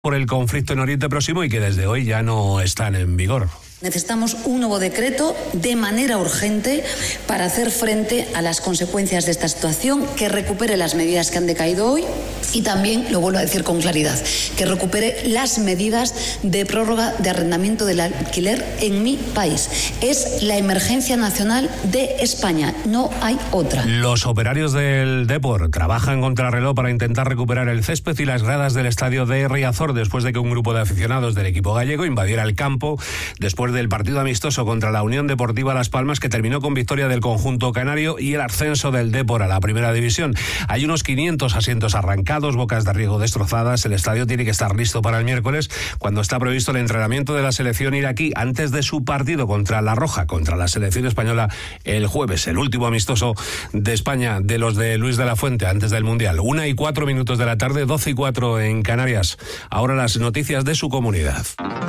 por el conflicto en Oriente Próximo y que desde hoy ya no están en vigor. Necesitamos un nuevo decreto de manera urgente para hacer frente a las consecuencias de esta situación, que recupere las medidas que han decaído hoy y también, lo vuelvo a decir con claridad, que recupere las medidas de prórroga de arrendamiento del alquiler en mi país. Es la emergencia nacional de España, no hay otra. Los operarios del Depor trabajan contrarreloj para intentar recuperar el césped y las gradas del estadio de Riazor después de que un grupo de aficionados del equipo gallego invadiera el campo después del partido amistoso contra la Unión Deportiva Las Palmas, que terminó con victoria del conjunto canario y el ascenso del Depor a la primera división. Hay unos 500 asientos arrancados, bocas de riego destrozadas. El estadio tiene que estar listo para el miércoles, cuando está previsto el entrenamiento de la selección iraquí antes de su partido contra La Roja, contra la selección española el jueves, el último amistoso de España de los de Luis de la Fuente antes del Mundial. 1:04 de la tarde, 12:04 en Canarias. Ahora las noticias de su comunidad.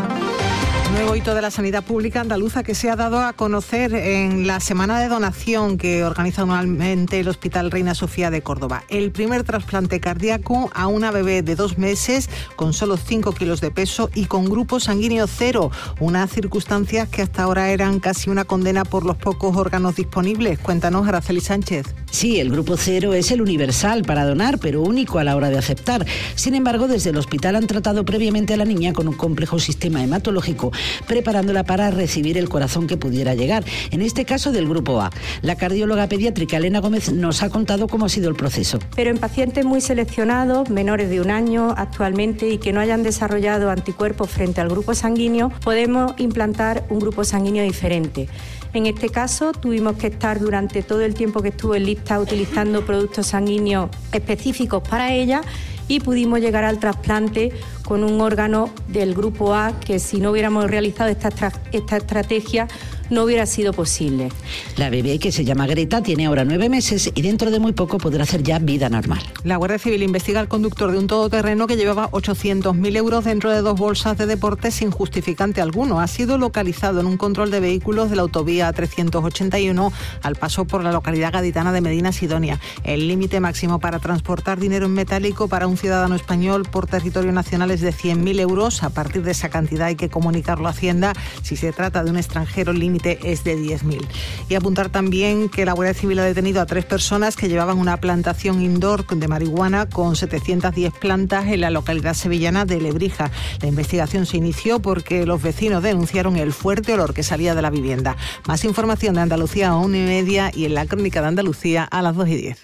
Nuevo hito de la sanidad pública andaluza que se ha dado a conocer en la semana de donación que organiza anualmente el Hospital Reina Sofía de Córdoba. El primer trasplante cardíaco a una bebé de 2 meses con solo 5 kilos de peso y con grupo sanguíneo 0, unas circunstancias que hasta ahora eran casi una condena por los pocos órganos disponibles. Cuéntanos, Araceli Sánchez. Sí, el grupo 0 es el universal para donar, pero único a la hora de aceptar. Sin embargo, desde el hospital han tratado previamente a la niña con un complejo sistema hematológico, preparándola para recibir el corazón que pudiera llegar, en este caso del grupo A. La cardióloga pediátrica Elena Gómez nos ha contado cómo ha sido el proceso. Pero en pacientes muy seleccionados, menores de 1 año actualmente, y que no hayan desarrollado anticuerpos frente al grupo sanguíneo, podemos implantar un grupo sanguíneo diferente. En este caso, tuvimos que estar durante todo el tiempo que estuvo en lista utilizando productos sanguíneos específicos para ella y pudimos llegar al trasplante con un órgano del grupo A que, si no hubiéramos realizado esta estrategia, no hubiera sido posible. La bebé, que se llama Greta, tiene ahora 9 meses y dentro de muy poco podrá hacer ya vida normal. La Guardia Civil investiga al conductor de un todoterreno que llevaba 800.000 euros dentro de 2 bolsas de deporte sin justificante alguno. Ha sido localizado en un control de vehículos de la autovía 381 al paso por la localidad gaditana de Medina Sidonia. El límite máximo para transportar dinero en metálico para un ciudadano español por territorio nacional es de 100.000 euros. A partir de esa cantidad hay que comunicarlo a Hacienda. Si se trata de un extranjero, el límite es de 10.000. Y apuntar también que la Guardia Civil ha detenido a 3 personas que llevaban una plantación indoor de marihuana con 710 plantas en la localidad sevillana de Lebrija. La investigación se inició porque los vecinos denunciaron el fuerte olor que salía de la vivienda. Más información de Andalucía a 1:30 y en la Crónica de Andalucía a las 2:10.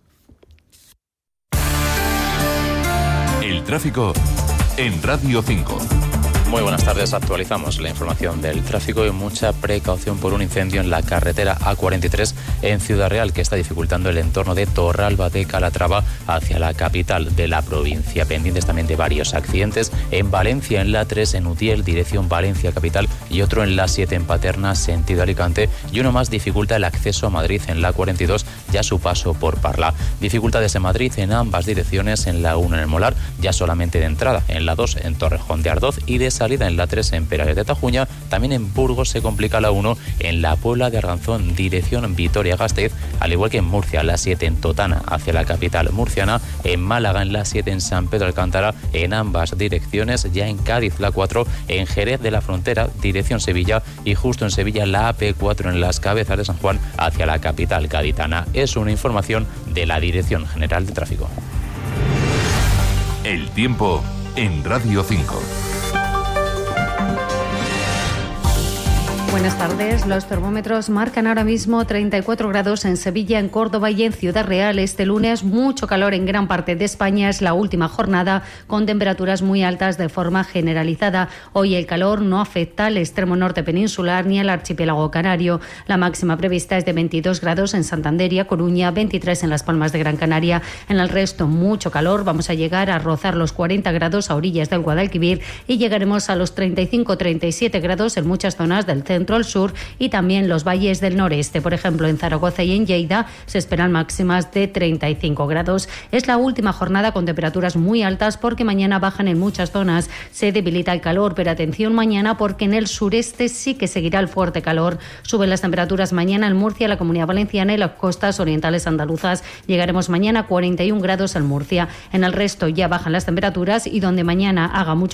El tráfico en Radio 5. Muy buenas tardes, actualizamos la información del tráfico y mucha precaución por un incendio en la carretera A43 en Ciudad Real que está dificultando el entorno de Torralba de Calatrava hacia la capital de la provincia. Pendientes también de varios accidentes en Valencia, en la 3 en Utiel, dirección Valencia capital, y otro en la 7 en Paterna, sentido Alicante, y uno más dificulta el acceso a Madrid en la 42, ya su paso por Parla. Dificultades en Madrid en ambas direcciones, en la 1 en el Molar, ya solamente de entrada, en la 2 en Torrejón de Ardoz y de salida en la 3 en Perales de Tajuña. También en Burgos se complica la 1 en la Puebla de Arganzón, dirección Vitoria-Gasteiz, al igual que en Murcia, la 7 en Totana hacia la capital murciana, en Málaga en la 7 en San Pedro Alcántara, en ambas direcciones, ya en Cádiz la 4 en Jerez de la Frontera, dirección Sevilla, y justo en Sevilla la AP4 en las Cabezas de San Juan hacia la capital gaditana. Es una información de la Dirección General de Tráfico. El tiempo en Radio 5. Buenas tardes. Los termómetros marcan ahora mismo 34 grados en Sevilla, en Córdoba y en Ciudad Real. Este lunes mucho calor en gran parte de España. Es la última jornada con temperaturas muy altas de forma generalizada. Hoy el calor no afecta al extremo norte peninsular ni al archipiélago canario. La máxima prevista es de 22 grados en Santander y A Coruña, 23 en Las Palmas de Gran Canaria. En el resto mucho calor. Vamos a llegar a rozar los 40 grados a orillas del Guadalquivir y llegaremos a los 35-37 grados en muchas zonas del centro centro, el sur y también los valles del noreste. Por ejemplo, en Zaragoza y en Lleida se esperan máximas de 35 grados. Es la última jornada con temperaturas muy altas porque mañana bajan en muchas zonas. Se debilita el calor, pero atención mañana porque en el sureste sí que seguirá el fuerte calor. Suben las temperaturas mañana en Murcia, la Comunidad Valenciana y las costas orientales andaluzas. Llegaremos mañana a 41 grados en Murcia. En el resto ya bajan las temperaturas y donde mañana haga mucho